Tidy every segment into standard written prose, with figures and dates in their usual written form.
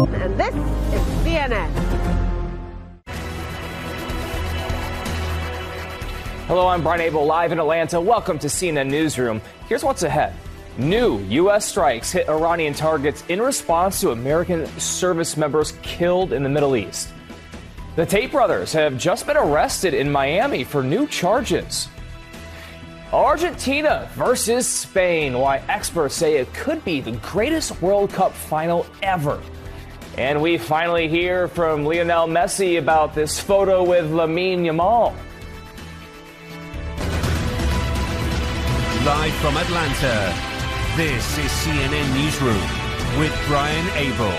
And this is CNN. Hello, I'm Brian Abel, live in Atlanta. Welcome to CNN Newsroom. Here's what's ahead. New U.S. strikes hit Iranian targets in response to American service members killed in the Middle East. The Tate brothers have just been arrested in Miami for new charges. Argentina versus Spain, why experts say it could be the greatest World Cup final ever. And we finally hear from Lionel Messi about this photo with Lamine Yamal. Live from Atlanta, this is CNN Newsroom with Brian Abel.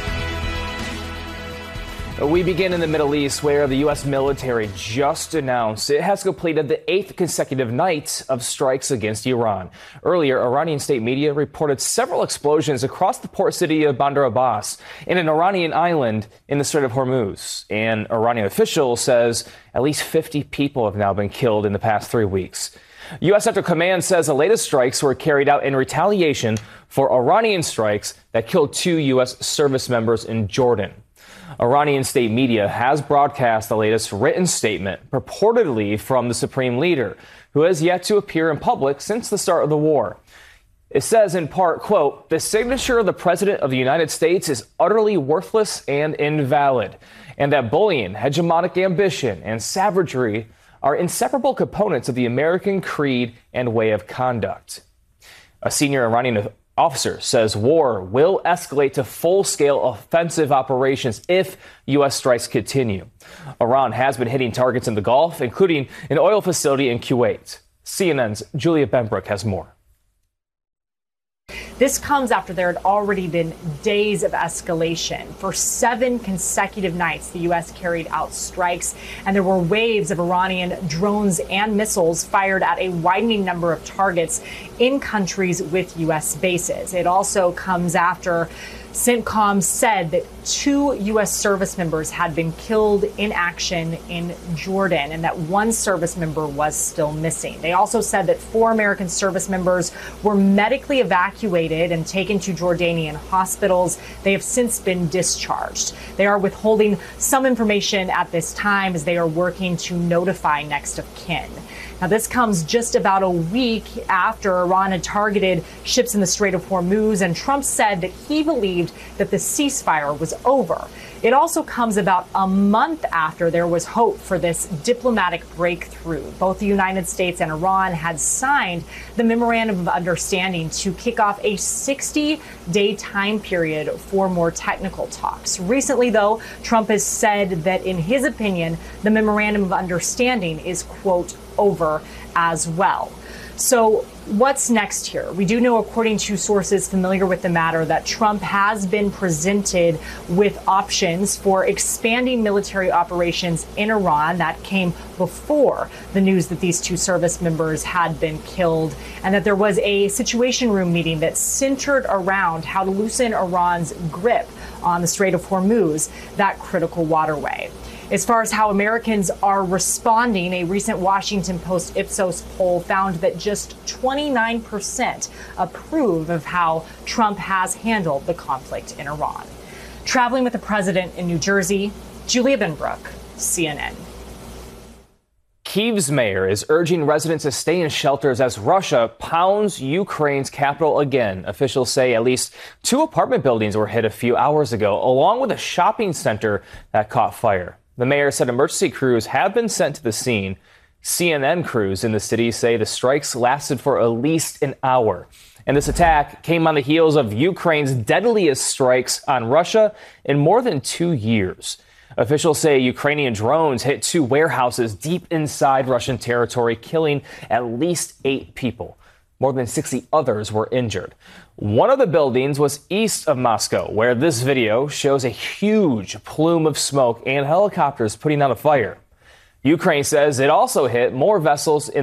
We begin in the Middle East, where the U.S. military just announced it has completed the 8th consecutive night of strikes against Iran. Earlier, Iranian state media reported several explosions across the port city of Bandar Abbas in an Iranian island in the Strait of Hormuz. An Iranian official says at least 50 people have now been killed in the past 3 weeks. U.S. Central Command says the latest strikes were carried out in retaliation for Iranian strikes that killed 2 U.S. service members in Jordan. Iranian state media has broadcast the latest written statement, purportedly from the supreme leader, who has yet to appear in public since the start of the war. It says in part, quote, "The signature of the President of the United States is utterly worthless and invalid, and that bullying, hegemonic ambition, and savagery are inseparable components of the American creed and way of conduct." A senior Iranian officer says war will escalate to full-scale offensive operations if U.S. strikes continue. Iran has been hitting targets in the Gulf, including an oil facility in Kuwait. CNN's Julia Benbrook has more. This comes after there had already been days of escalation. For 7 consecutive nights, the U.S. carried out strikes, and there were waves of Iranian drones and missiles fired at a widening number of targets in countries with U.S. bases. It also comes after CENTCOM said that 2 U.S. service members had been killed in action in Jordan and that 1 service member was still missing. They also said that 4 American service members were medically evacuated and taken to Jordanian hospitals. They have since been discharged. They are withholding some information at this time as they are working to notify next of kin. Now, this comes just about a week after Iran had targeted ships in the Strait of Hormuz, and Trump said that he believed that the ceasefire was over. It also comes about a month after there was hope for this diplomatic breakthrough. Both the United States and Iran had signed the Memorandum of Understanding to kick off a 60-day time period for more technical talks. Recently, though, Trump has said that, in his opinion, the Memorandum of Understanding is, quote, over as well. So what's next here? We do know, according to sources familiar with the matter, that Trump has been presented with options for expanding military operations in Iran. That came before the news that these 2 service members had been killed, and that there was a Situation Room meeting that centered around how to loosen Iran's grip on the Strait of Hormuz, that critical waterway. As far as how Americans are responding, a recent Washington Post Ipsos poll found that just 29% approve of how Trump has handled the conflict in Iran. Traveling with the president in New Jersey, Julia Benbrook, CNN. Kyiv's mayor is urging residents to stay in shelters as Russia pounds Ukraine's capital again. Officials say at least 2 apartment buildings were hit a few hours ago, along with a shopping center that caught fire. The mayor said emergency crews have been sent to the scene. CNN crews in the city say the strikes lasted for at least an hour. And this attack came on the heels of Ukraine's deadliest strikes on Russia in more than 2 years. Officials say Ukrainian drones hit 2 warehouses deep inside Russian territory, killing at least 8 people. More than 60 others were injured. One of the buildings was east of Moscow, where this video shows a huge plume of smoke and helicopters putting out a fire. Ukraine says it also hit more vessels in